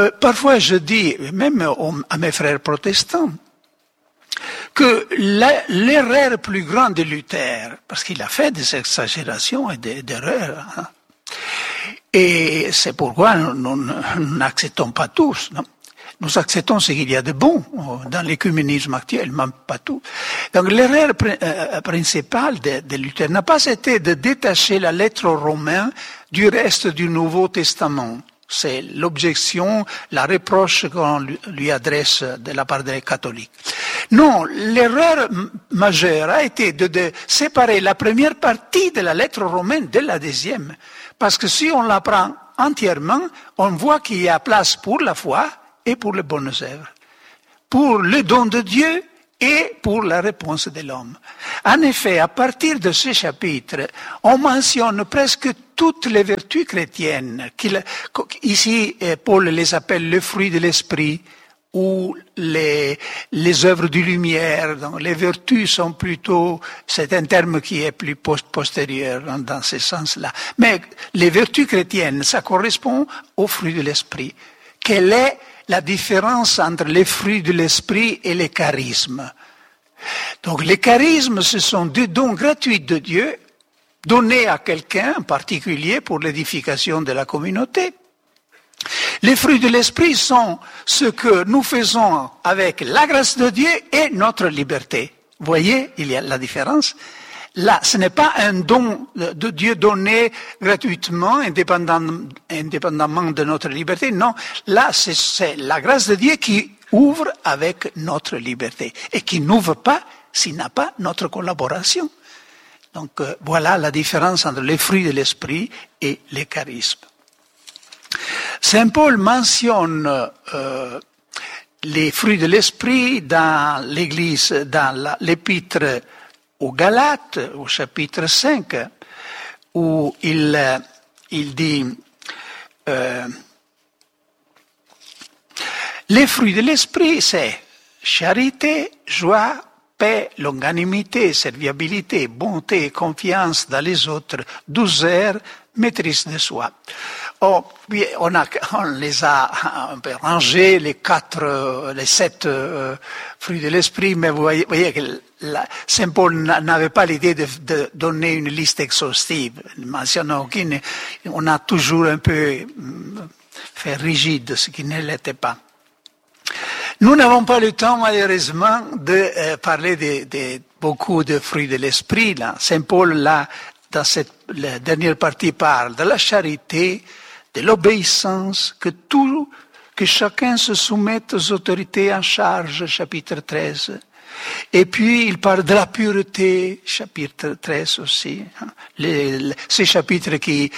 Parfois je dis, même à mes frères protestants, que l'erreur plus grande de Luther, parce qu'il a fait des exagérations et des erreurs, hein, et c'est pourquoi nous n'acceptons pas tous, non? Nous acceptons ce qu'il y a de bon dans l'écuménisme actuel, même pas tout. Donc l'erreur principale de Luther n'a pas été de détacher la lettre aux Romains du reste du Nouveau Testament. C'est l'objection, la reproche qu'on lui adresse de la part des catholiques. Non, l'erreur majeure a été de séparer la première partie de la lettre romaine de la deuxième. Parce que si on la prend entièrement, on voit qu'il y a place pour la foi et pour les bonnes œuvres, pour le don de Dieu et pour la réponse de l'homme. En effet, à partir de ce chapitre, on mentionne presque toutes les vertus chrétiennes. Ici, Paul les appelle le fruit de l'esprit ou les œuvres de lumière. Donc, les vertus sont plutôt, c'est un terme qui est plus postérieur dans ce sens-là. Mais les vertus chrétiennes, ça correspond aux fruits de l'esprit. Quelle est la différence entre les fruits de l'esprit et les charismes? Donc les charismes, ce sont des dons gratuits de Dieu, donnés à quelqu'un en particulier pour l'édification de la communauté. Les fruits de l'esprit sont ce que nous faisons avec la grâce de Dieu et notre liberté. Vous voyez, il y a la différence. Là, ce n'est pas un don de Dieu donné gratuitement, indépendamment de notre liberté. Non, là, c'est la grâce de Dieu qui ouvre avec notre liberté et qui n'ouvre pas s'il n'a pas notre collaboration. Donc, voilà la différence entre les fruits de l'esprit et les charismes. Saint Paul mentionne les fruits de l'esprit dans l'Église, dans l'épître aux Galates, au chapitre 5, où il dit les fruits de l'esprit, c'est charité, joie, paix, longanimité, serviabilité, bonté, confiance dans les autres, douceur, maîtrise de soi. Oh, oui, on les a un peu rangés, les 7 fruits de l'esprit, mais vous voyez que Saint Paul n'avait pas l'idée de donner une liste exhaustive. Il mentionne aucune, on a toujours un peu fait rigide ce qui ne l'était pas. Nous n'avons pas le temps, malheureusement, de parler de beaucoup de fruits de l'esprit. Là. Saint Paul, là, dans la dernière partie, parle de la charité, de l'obéissance, que chacun se soumette aux autorités en charge, chapitre 13. Et puis, il parle de la pureté, chapitre 13 aussi. Ces chapitres qui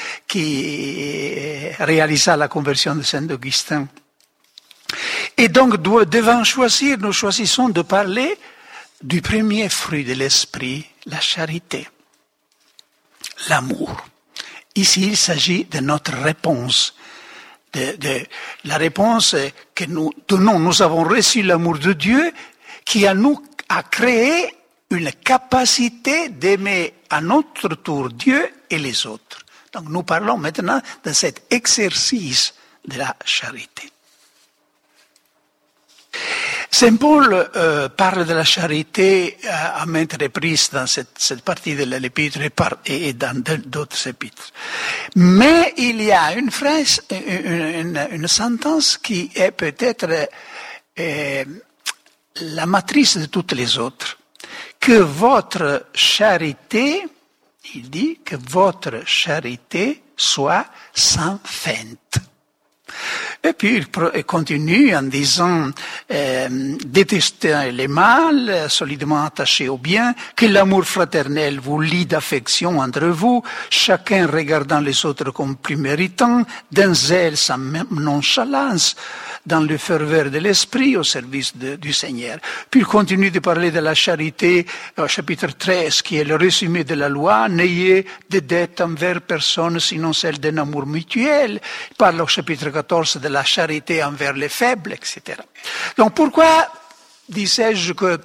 réalisa la conversion de Saint Augustin. Et donc, devant choisir, nous choisissons de parler du premier fruit de l'esprit, la charité, l'amour. Ici, il s'agit de notre réponse, de la réponse que nous donnons. Nous avons reçu l'amour de Dieu qui a créé une capacité d'aimer à notre tour Dieu et les autres. Donc, nous parlons maintenant de cet exercice de la charité. Saint Paul parle de la charité à maintes reprises dans cette partie de l'épître et dans d'autres épîtres. Mais il y a une phrase, une sentence qui est peut-être la matrice de toutes les autres. Que votre charité, il dit, que votre charité soit sans feinte. Et puis il continue en disant détestez les mal, solidement attachés au bien, que l'amour fraternel vous lie d'affection entre vous, chacun regardant les autres comme plus méritants, d'un zèle sans nonchalance, dans le ferveur de l'esprit au service du Seigneur. Puis il continue de parler de la charité au chapitre 13, qui est le résumé de la loi. N'ayez de dette envers personne sinon celle d'un amour mutuel. Il parle au chapitre 14 de la charité envers les faibles, etc. Donc pourquoi disais-je que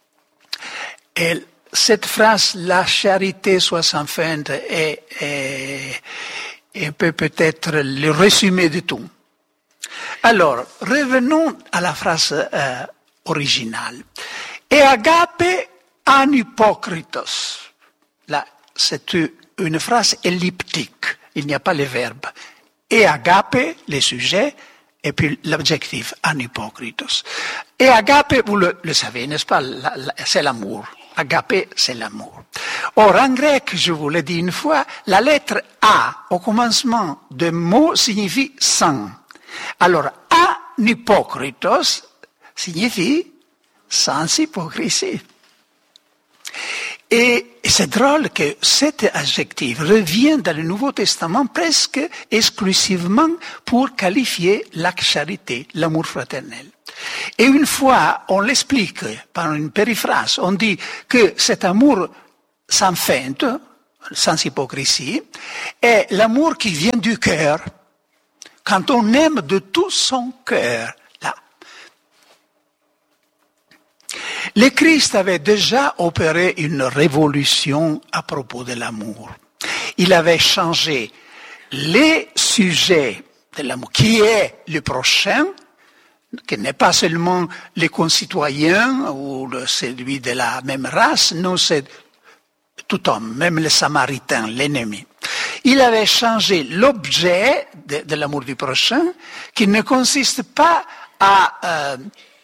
cette phrase, la charité soit sans feinte, est peut-être le résumé de tout. Alors, revenons à la phrase originale. Et agape anhypokritos. Là, c'est une phrase elliptique. Il n'y a pas le verbe. Et agape, les sujets, et puis l'adjectif anhypokritos. Et agape, vous le savez, n'est-ce pas, c'est l'amour. Agape, c'est l'amour. Or, en grec, je vous l'ai dit une fois, la lettre A au commencement de mot signifie sans. Alors, anhypokritos signifie sans hypocrisie. Et c'est drôle que cet adjectif revient dans le Nouveau Testament presque exclusivement pour qualifier la charité, l'amour fraternel. Et une fois, on l'explique par une périphrase, on dit que cet amour sans feinte, sans hypocrisie, est l'amour qui vient du cœur, quand on aime de tout son cœur. Le Christ avait déjà opéré une révolution à propos de l'amour. Il avait changé les sujets de l'amour, qui est le prochain, qui n'est pas seulement les concitoyens ou celui de la même race, non, c'est tout homme, même le samaritain, l'ennemi. Il avait changé l'objet de l'amour du prochain, qui ne consiste pas à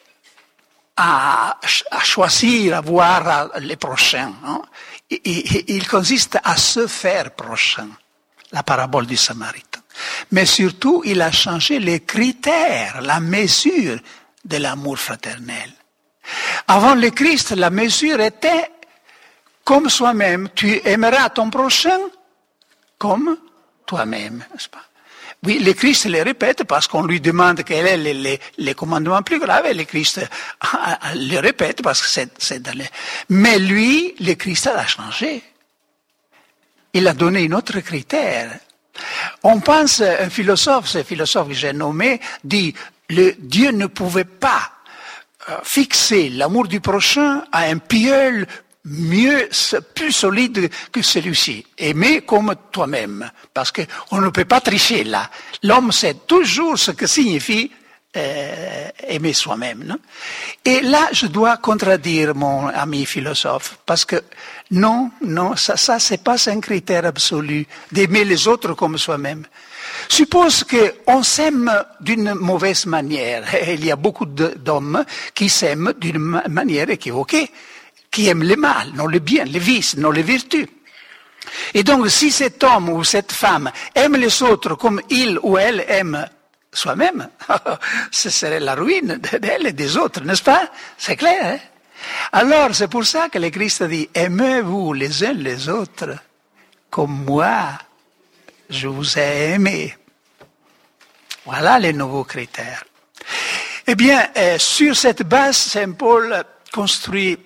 choisir, à voir les prochains. Hein. Il consiste à se faire prochain, la parabole du Samaritain. Mais surtout, il a changé les critères, la mesure de l'amour fraternel. Avant le Christ, la mesure était comme soi-même. Tu aimeras ton prochain comme toi-même, n'est-ce pas? Oui, le Christ le répète parce qu'on lui demande quel est les commandements plus graves, et le Christ le répète parce que c'est dans les... Mais lui, le Christ l'a changé. Il a donné un autre critère. On pense, un philosophe, ce philosophe que j'ai nommé, dit, Dieu ne pouvait pas fixer l'amour du prochain à un pieul plus solide que celui-ci. Aimer comme toi-même. Parce qu'on ne peut pas tricher là. L'homme sait toujours ce que signifie aimer soi-même. Non? Et là, je dois contredire mon ami philosophe. Parce que non, ça c'est pas un critère absolu d'aimer les autres comme soi-même. Suppose qu'on s'aime d'une mauvaise manière. Et il y a beaucoup d'hommes qui s'aiment d'une manière équivoquée, qui aiment le mal, non le bien, les vices, non les vertus. Et donc, si cet homme ou cette femme aime les autres comme il ou elle aime soi-même, ce serait la ruine d'elle et des autres, n'est-ce pas? C'est clair, hein? Alors, c'est pour ça que le Christ dit, aimez-vous les uns les autres comme moi, je vous ai aimé. Voilà les nouveaux critères. Eh bien, sur cette base, Saint Paul construit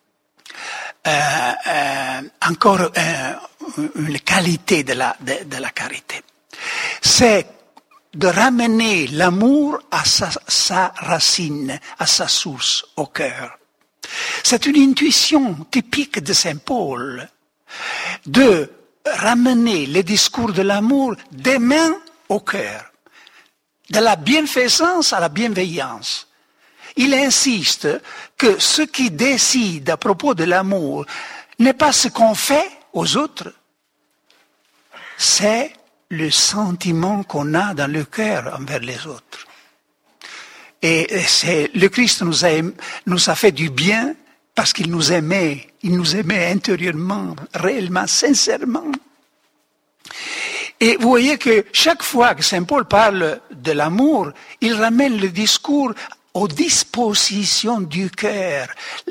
encore une qualité de la charité. C'est de ramener l'amour à sa racine, à sa source, au cœur. C'est une intuition typique de Saint Paul, de ramener le discours de l'amour des mains au cœur, de la bienfaisance à la bienveillance. Il insiste que ce qui décide à propos de l'amour n'est pas ce qu'on fait aux autres, c'est le sentiment qu'on a dans le cœur envers les autres. Et le Christ nous a fait du bien parce qu'il nous aimait intérieurement, réellement, sincèrement. Et vous voyez que chaque fois que Saint Paul parle de l'amour, il ramène le discours aux dispositions du cœur.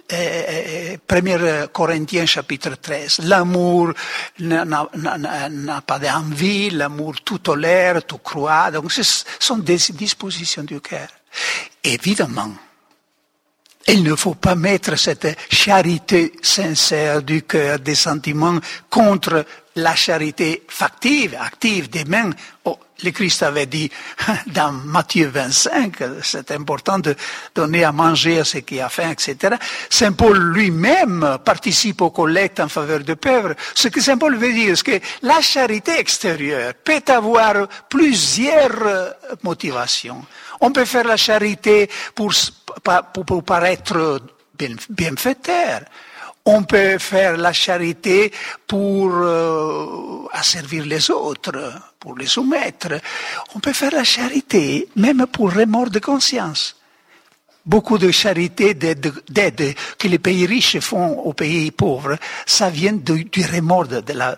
1 Corinthiens chapitre 13. L'amour n'a pas d'envie, l'amour tout tolère, tout croit. Donc ce sont des dispositions du cœur. Évidemment, il ne faut pas mettre cette charité sincère du cœur, des sentiments, contre la charité factive, active des mains. Oh, le Christ avait dit dans Matthieu 25, c'est important de donner à manger à ceux qui ont faim, etc. Saint Paul lui-même participe aux collectes en faveur des pauvres. Ce que Saint Paul veut dire, c'est que la charité extérieure peut avoir plusieurs motivations. On peut faire la charité pour paraître bienfaiteur. On peut faire la charité pour asservir les autres, pour les soumettre. On peut faire la charité même pour remords de conscience. Beaucoup de charité, d'aide que les pays riches font aux pays pauvres, ça vient du remords de la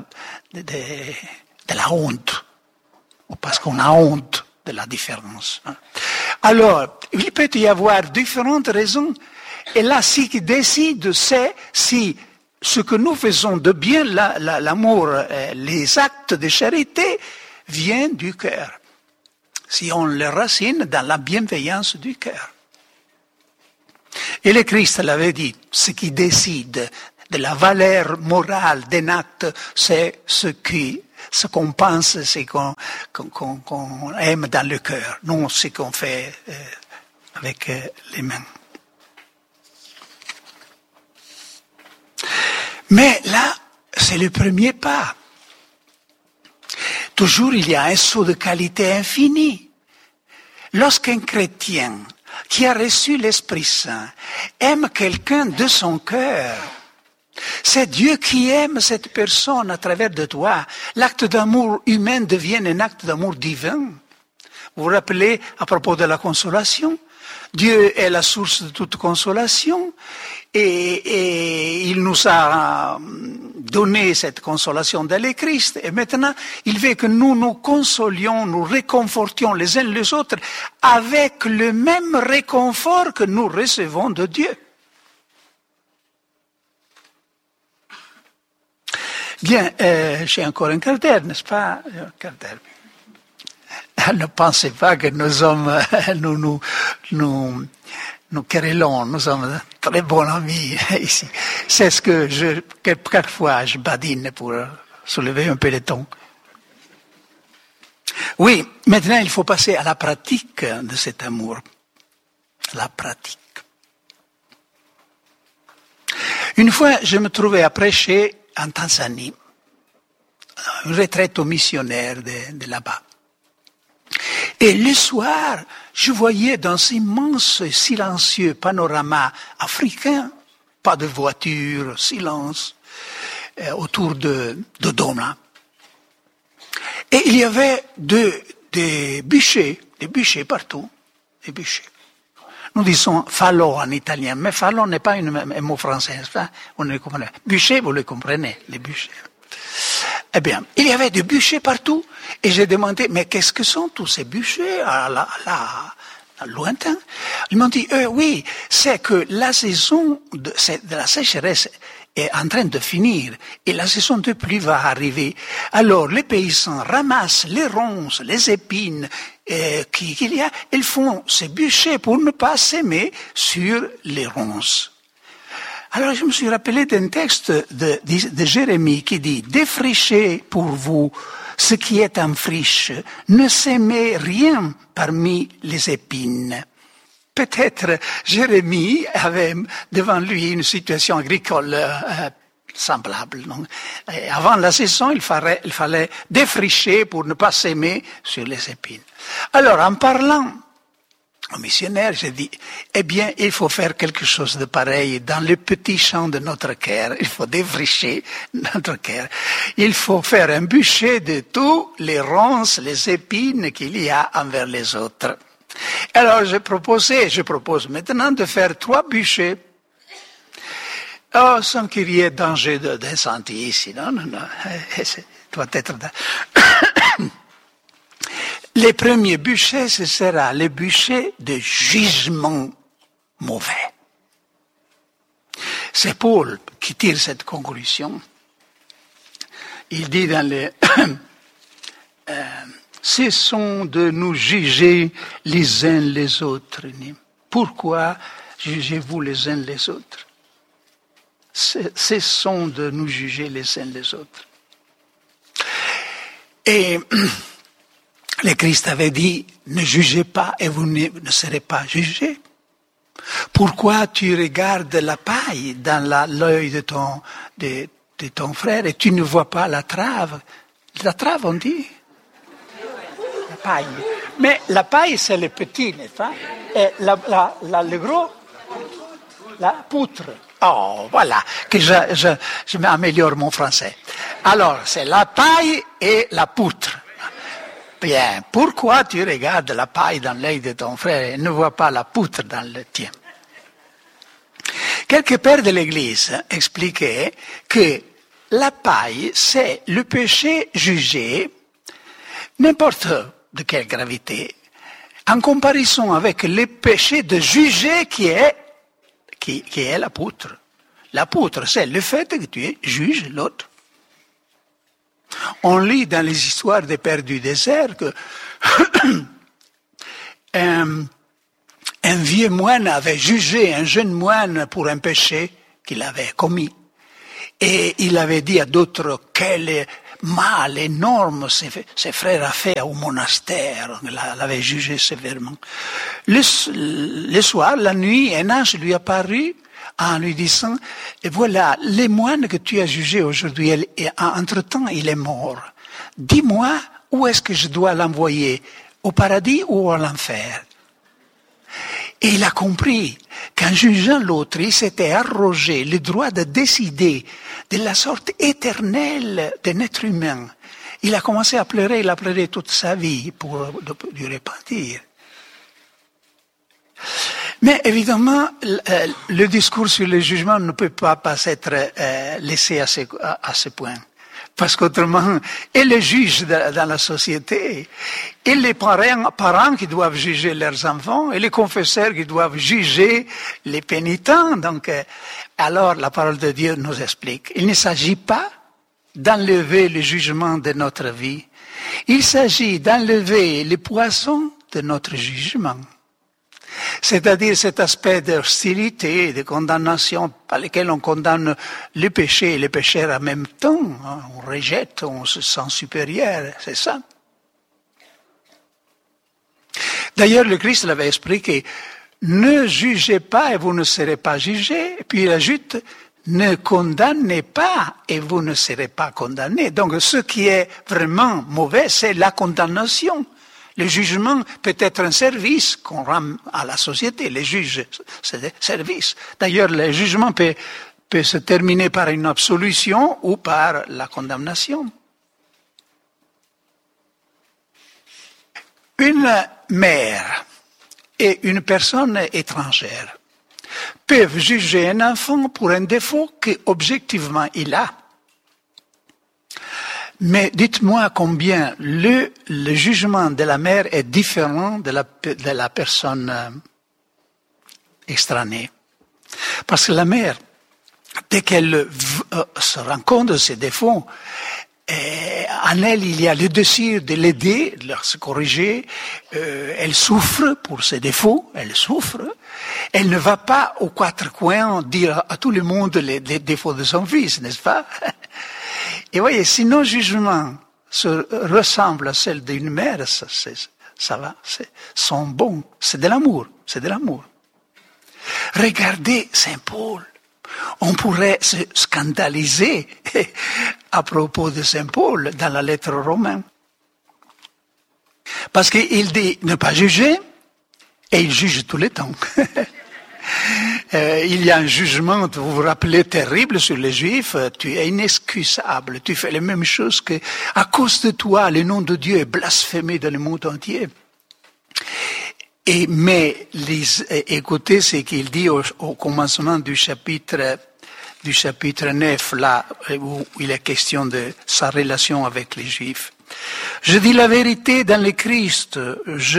honte. Parce qu'on a honte de la différence. Alors, il peut y avoir différentes raisons. Et là, ce qui décide, c'est si ce que nous faisons de bien, l'amour, les actes de charité, viennent du cœur. Si on les racine dans la bienveillance du cœur. Et le Christ l'avait dit, ce qui décide de la valeur morale d'un acte, c'est ce qu'on pense, ce qu'on aime dans le cœur, non ce qu'on fait avec les mains. Mais là, c'est le premier pas. Toujours, il y a un saut de qualité infinie. Lorsqu'un chrétien qui a reçu l'Esprit Saint aime quelqu'un de son cœur, c'est Dieu qui aime cette personne à travers de toi. L'acte d'amour humain devient un acte d'amour divin. Vous vous rappelez à propos de la consolation? Dieu est la source de toute consolation et il nous a donné cette consolation dans le Christ. Et maintenant, il veut que nous nous consolions, nous réconfortions les uns les autres avec le même réconfort que nous recevons de Dieu. Bien, j'ai encore un quart d'heure, n'est-ce pas? Un quart d'heure. Ne pensez pas que nous sommes, nous querellons, nous sommes très bons amis ici. C'est ce que quelquefois je badine pour soulever un peu le ton. Oui, maintenant il faut passer à la pratique de cet amour. La pratique. Une fois, je me trouvais à prêcher en Tanzanie, une retraite aux missionnaires de là-bas. Et le soir, je voyais dans ce immense, silencieux panorama africain, pas de voiture, silence, autour de Dodoma. Et il y avait des bûchers partout, des bûchers. Nous disons falò en italien, mais falò n'est pas un mot français, on le comprend. Bûcher, vous le comprenez, les bûchers. Eh bien, il y avait des bûchers partout, et j'ai demandé, mais qu'est-ce que sont tous ces bûchers à lointain? Ils m'ont dit, oui, c'est que la saison de la sécheresse est en train de finir, et la saison de pluie va arriver. Alors, les paysans ramassent les ronces, les épines qu'il y a, ils font ces bûchers pour ne pas s'aimer sur les ronces. Alors je me suis rappelé d'un texte de Jérémie qui dit « Défrichez pour vous ce qui est en friche, ne s'aimez rien parmi les épines. » Peut-être Jérémie avait devant lui une situation agricole semblable. Non? Et avant la saison, il fallait défricher pour ne pas s'aimer sur les épines. Alors en parlant au missionnaire, j'ai dit, eh bien, il faut faire quelque chose de pareil dans le petit champ de notre cœur. Il faut défricher notre cœur. Il faut faire un bûcher de tous les ronces, les épines qu'il y a envers les autres. Alors, je propose maintenant de faire 3 bûchers. Oh, sans qu'il y ait danger d'incendie ici. Non. Ça doit être... Les premiers bûchers, ce sera le bûcher de jugement mauvais. C'est Paul qui tire cette conclusion. Il dit dans le cessons de nous juger les uns les autres. Pourquoi jugez-vous les uns les autres? Cessons de nous juger les uns les autres. Et Le Christ avait dit, ne jugez pas et vous ne serez pas jugés. Pourquoi tu regardes la paille dans l'œil de ton frère et tu ne vois pas la trave? La trave, on dit? La paille. Mais la paille, c'est le petit, n'est-ce pas? Et le gros, la poutre. Oh, voilà, que je m'améliore mon français. Alors, c'est la paille et la poutre. Bien, pourquoi tu regardes la paille dans l'œil de ton frère et ne vois pas la poutre dans le tien? Quelques pères de l'Église expliquaient que la paille, c'est le péché jugé, n'importe de quelle gravité, en comparaison avec le péché de juger qui est la poutre. La poutre, c'est le fait que tu juges l'autre. On lit dans les histoires des pères du désert que un vieux moine avait jugé un jeune moine pour un péché qu'il avait commis. Et il avait dit à d'autres quel mal énorme ses frères a fait au monastère. Il l'avait jugé sévèrement. Le soir, la nuit, un ange lui apparut en lui disant, et voilà, le moine que tu as jugé aujourd'hui, entre-temps, il est mort. Dis-moi, où est-ce que je dois l'envoyer? Au paradis ou à l'enfer? Et il a compris qu'en jugeant l'autre, il s'était arrogé le droit de décider de la sorte éternelle d'un être humain. Il a commencé à pleurer, il a pleuré toute sa vie pour du repentir. Mais évidemment, le discours sur le jugement ne peut pas être laissé à ce point. Parce qu'autrement, et les juges dans la société, et les parents qui doivent juger leurs enfants, et les confesseurs qui doivent juger les pénitents. Donc, alors la parole de Dieu nous explique. Il ne s'agit pas d'enlever le jugement de notre vie. Il s'agit d'enlever les poissons de notre jugement. C'est-à-dire cet aspect d'hostilité, de condamnation par lequel on condamne le péché et les pécheurs en même temps. On rejette, on se sent supérieur, c'est ça. D'ailleurs, le Christ l'avait expliqué, ne jugez pas et vous ne serez pas jugés. Et puis il ajoute, ne condamnez pas et vous ne serez pas condamnés. Donc ce qui est vraiment mauvais, c'est la condamnation. Le jugement peut être un service qu'on rend à la société. Les juges, c'est des services. D'ailleurs, le jugement peut se terminer par une absolution ou par la condamnation. Une mère et une personne étrangère peuvent juger un enfant pour un défaut qu'objectivement il a. Mais dites-moi combien le jugement de la mère est différent de la personne extranée. Parce que la mère, dès qu'elle se rend compte de ses défauts, en elle, il y a le désir de l'aider, de se corriger. Elle souffre pour ses défauts, elle souffre. Elle ne va pas aux quatre coins dire à tout le monde les défauts de son fils, n'est-ce pas? Et voyez, si nos jugements ressemblent à ceux d'une mère, ça va, sont bons. C'est de l'amour, c'est de l'amour. Regardez Saint Paul. On pourrait se scandaliser à propos de Saint Paul dans la lettre aux Romains. Parce qu'il dit ne pas juger, et il juge tout le temps. Il y a un jugement, vous vous rappelez, terrible sur les Juifs. Tu es inexcusable. Tu fais les mêmes choses que, à cause de toi, le nom de Dieu est blasphémé dans le monde entier. Mais écoutez ce qu'il dit au commencement du chapitre 9, là où il est question de sa relation avec les Juifs. Je dis la vérité dans le Christ. Je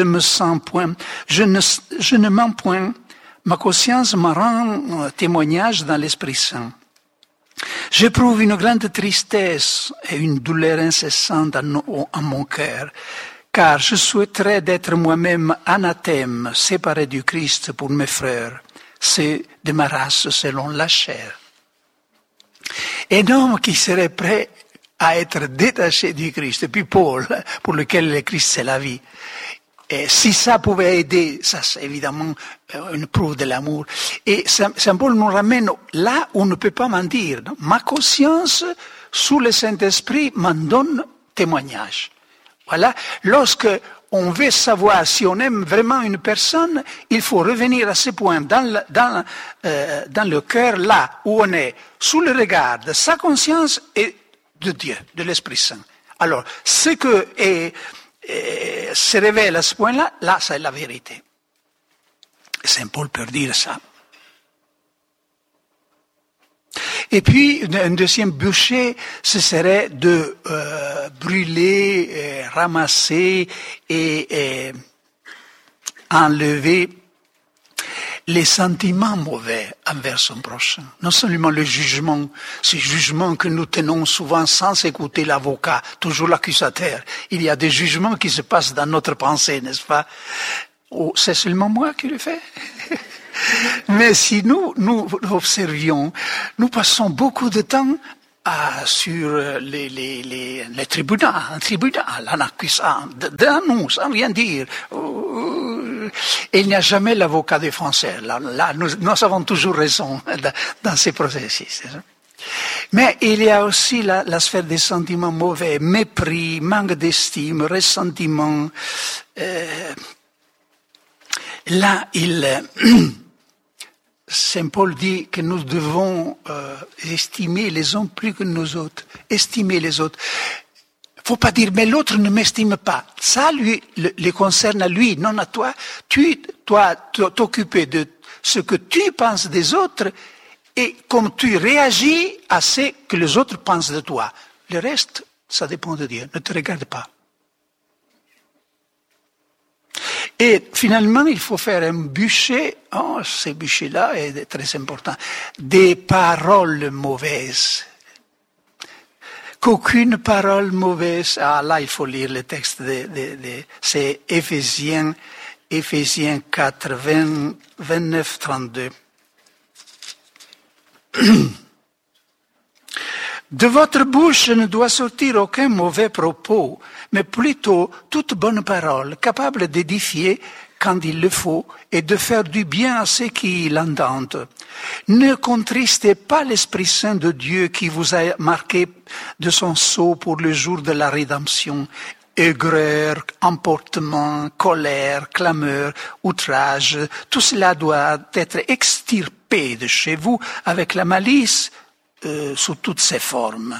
ne mens point. Ma conscience me rend témoignage dans l'Esprit Saint. J'éprouve une grande tristesse et une douleur incessante en mon cœur, car je souhaiterais d'être moi-même anathème, séparé du Christ pour mes frères, c'est de ma race selon la chair. Un homme qui serait prêt à être détaché du Christ. Et puis Paul, pour lequel le Christ c'est la vie. Et si ça pouvait aider, ça c'est évidemment une preuve de l'amour. Et Saint Paul nous ramène là où on ne peut pas mentir. Non? Ma conscience, sous le Saint-Esprit, m'en donne témoignage. Voilà. Lorsque on veut savoir si on aime vraiment une personne, il faut revenir à ce point dans le cœur, là où on est, sous le regard de sa conscience et de Dieu, de l'Esprit Saint. Alors, ce que se révèle à ce point-là, là, c'est la vérité. Saint Paul peut dire ça. Et puis, un deuxième bûcher, ce serait de brûler, ramasser et enlever les sentiments mauvais envers son prochain. Non seulement le jugement, ce jugement que nous tenons souvent sans écouter l'avocat, toujours l'accusateur. Il y a des jugements qui se passent dans notre pensée, n'est-ce pas? Oh, c'est seulement moi qui le fais. Mais si nous observions, nous passons beaucoup de temps sur les tribunaux, un tribunal, en accusant, d'un nous, sans rien dire. Et il n'y a jamais l'avocat des Français. Là, nous avons toujours raison dans ces processus. Mais il y a aussi la sphère des sentiments mauvais, mépris, manque d'estime, ressentiment. Là, Saint Paul dit que nous devons estimer les uns plus que nous autres. Estimer les autres. Faut pas dire, mais l'autre ne m'estime pas. Ça, lui, le concerne à lui, non à toi. Tu dois t'occuper de ce que tu penses des autres et comme tu réagis à ce que les autres pensent de toi. Le reste, ça dépend de Dieu. Ne te regarde pas. Et finalement, il faut faire un bûcher, ce bûcher-là est très important, des paroles mauvaises. Qu'aucune parole mauvaise, là il faut lire le texte, c'est Éphésiens 4, 29, 32. De votre bouche ne doit sortir aucun mauvais propos, mais plutôt toute bonne parole, capable d'édifier quand il le faut et de faire du bien à ceux qui l'entendent. Ne contristez pas l'Esprit Saint de Dieu qui vous a marqué de son sceau pour le jour de la rédemption. Aigreur, emportement, colère, clameur, outrage, tout cela doit être extirpé de chez vous avec la malice sous toutes ses formes.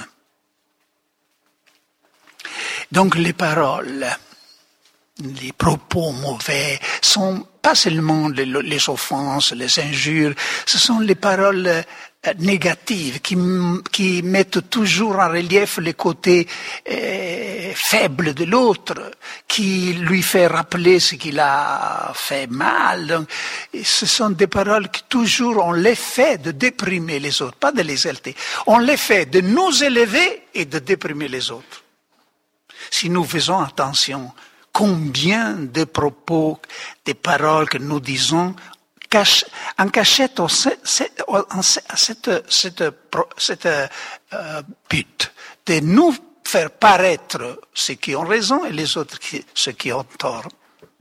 Donc les paroles, les propos mauvais sont pas seulement les offenses, les injures, ce sont les paroles négatives qui mettent toujours en relief les côtés faibles de l'autre, qui lui fait rappeler ce qu'il a fait mal. Donc, ce sont des paroles qui toujours ont l'effet de déprimer les autres, pas de les exalter, ont l'effet de nous élever et de déprimer les autres. Si nous faisons attention, combien de propos, des paroles que nous disons en cachette cette but de nous faire paraître ceux qui ont raison et les autres ceux qui ont tort.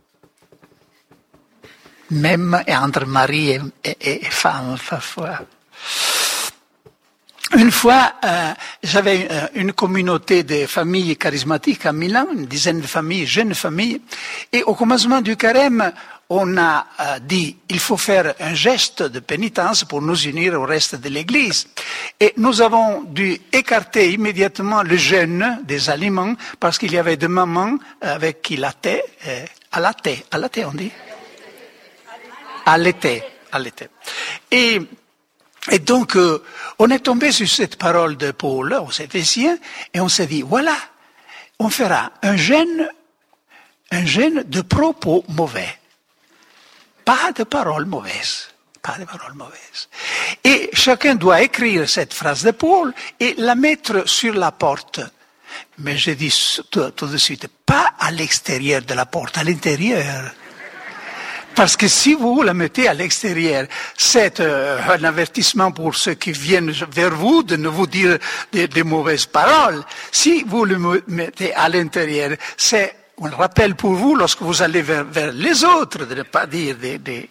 Même entre mari et femme parfois. Une fois, j'avais une communauté de familles charismatiques à Milan, une dizaine de familles, jeunes familles, et au commencement du carême, on a dit il faut faire un geste de pénitence pour nous unir au reste de l'Église. Et nous avons dû écarter immédiatement le jeûne des aliments parce qu'il y avait deux mamans avec qui allaitaient on dit allaitaient. Et donc, on est tombé sur cette parole de Paul aux Éphésiens et on s'est dit, voilà, on fera un jeûne de propos mauvais. Pas de paroles mauvaises. Pas de paroles mauvaises. Et chacun doit écrire cette phrase de Paul et la mettre sur la porte. Mais je dis tout de suite, pas à l'extérieur de la porte, à l'intérieur. Parce que si vous la mettez à l'extérieur, c'est un avertissement pour ceux qui viennent vers vous de ne vous dire des mauvaises paroles. Si vous le mettez à l'intérieur, c'est un rappel pour vous lorsque vous allez vers les autres de ne pas dire des...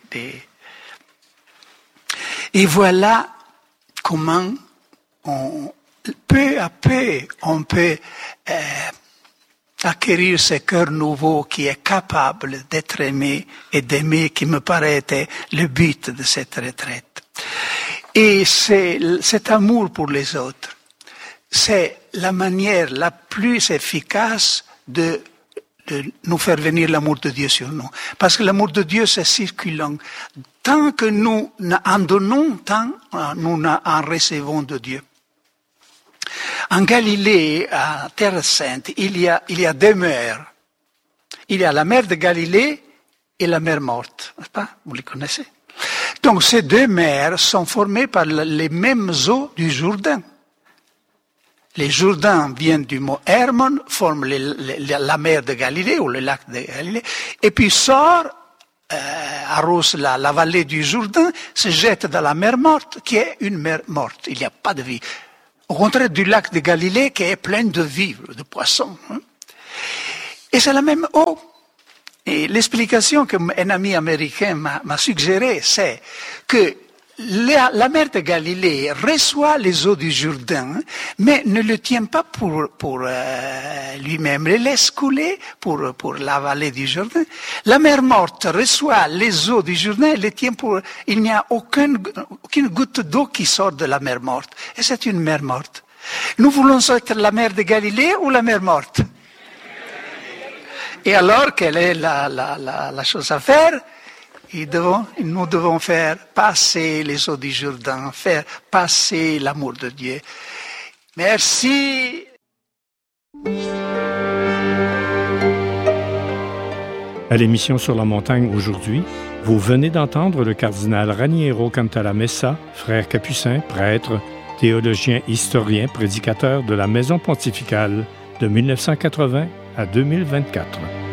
Et voilà comment peu à peu on peut acquérir ce cœur nouveau qui est capable d'être aimé et d'aimer, qui me paraît être le but de cette retraite. Et c'est cet amour pour les autres, c'est la manière la plus efficace de nous faire venir l'amour de Dieu sur nous. Parce que l'amour de Dieu, c'est circulant. Tant que nous en donnons, tant nous en recevons de Dieu. En Galilée, à Terre Sainte, il y a deux mers. Il y a la mer de Galilée et la mer Morte, n'est-ce pas? Vous les connaissez. Donc ces deux mers sont formées par les mêmes eaux du Jourdain. Les Jourdains viennent du mot Hermon, forment la mer de Galilée ou le lac de Galilée, et puis sort, arrose la vallée du Jourdain, se jette dans la mer Morte, qui est une mer morte. Il n'y a pas de vie. Au contraire du lac de Galilée qui est plein de vie, de poissons. Et c'est la même eau. Et l'explication qu'un ami américain m'a suggérée, c'est que la mer de Galilée reçoit les eaux du Jourdain, mais ne le tient pas pour lui-même, le laisse couler pour la vallée du Jourdain. La mer Morte reçoit les eaux du Jourdain et les tient il n'y a aucune goutte d'eau qui sort de la mer Morte. Et c'est une mer morte. Nous voulons être la mer de Galilée ou la mer Morte? Et alors, quelle est la chose à faire? Nous devons faire passer les eaux du Jourdain, faire passer l'amour de Dieu. Merci. À l'émission Sur la montagne aujourd'hui, vous venez d'entendre le cardinal Raniero Cantalamessa, frère capucin, prêtre, théologien, historien, prédicateur de la Maison pontificale de 1980 à 2024.